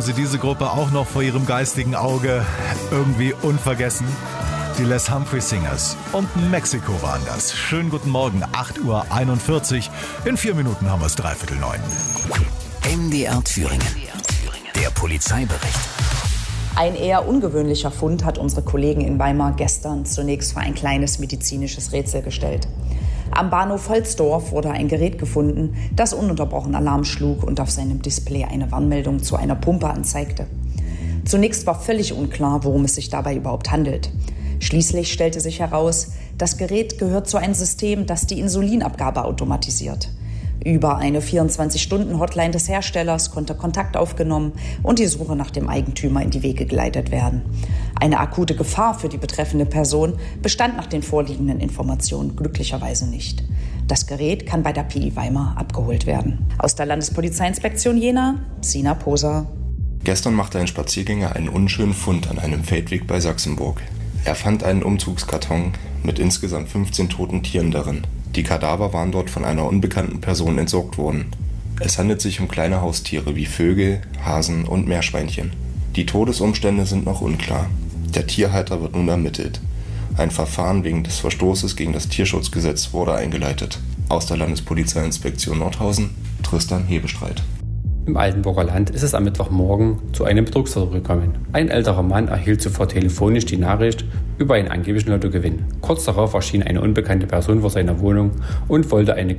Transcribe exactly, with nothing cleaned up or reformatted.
Sie diese Gruppe auch noch vor Ihrem geistigen Auge? Irgendwie unvergessen. Die Les Humphrey Singers. Und Mexiko waren das. Schönen guten Morgen, acht Uhr einundvierzig. In vier Minuten haben wir es dreiviertel neun. M D R Thüringen. Der Polizeibericht. Ein eher ungewöhnlicher Fund hat unsere Kollegen in Weimar gestern zunächst vor ein kleines medizinisches Rätsel gestellt. Am Bahnhof Holzdorf wurde ein Gerät gefunden, das ununterbrochen Alarm schlug und auf seinem Display eine Warnmeldung zu einer Pumpe anzeigte. Zunächst war völlig unklar, worum es sich dabei überhaupt handelt. Schließlich stellte sich heraus, das Gerät gehört zu einem System, das die Insulinabgabe automatisiert. Über eine vierundzwanzig-Stunden-Hotline des Herstellers konnte Kontakt aufgenommen und die Suche nach dem Eigentümer in die Wege geleitet werden. Eine akute Gefahr für die betreffende Person bestand nach den vorliegenden Informationen glücklicherweise nicht. Das Gerät kann bei der P I Weimar abgeholt werden. Aus der Landespolizeiinspektion Jena, Sina Poser. Gestern machte ein Spaziergänger einen unschönen Fund an einem Feldweg bei Sachsenburg. Er fand einen Umzugskarton mit insgesamt fünfzehn toten Tieren darin. Die Kadaver waren dort von einer unbekannten Person entsorgt worden. Es handelt sich um kleine Haustiere wie Vögel, Hasen und Meerschweinchen. Die Todesumstände sind noch unklar. Der Tierhalter wird nun ermittelt. Ein Verfahren wegen des Verstoßes gegen das Tierschutzgesetz wurde eingeleitet. Aus der Landespolizeiinspektion Nordhausen, Tristan Hebestreit. Im Altenburger Land ist es am Mittwochmorgen zu einem Betrugsversuch gekommen. Ein älterer Mann erhielt zuvor telefonisch die Nachricht über einen angeblichen Lottogewinn. Kurz darauf erschien eine unbekannte Person vor seiner Wohnung und wollte eine